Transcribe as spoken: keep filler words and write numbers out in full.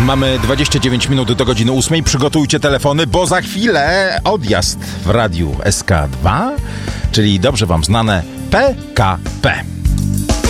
Mamy dwadzieścia dziewięć minut do godziny ósmej. Przygotujcie telefony, bo za chwilę odjazd w radiu S K dwa, czyli dobrze wam znane P K P.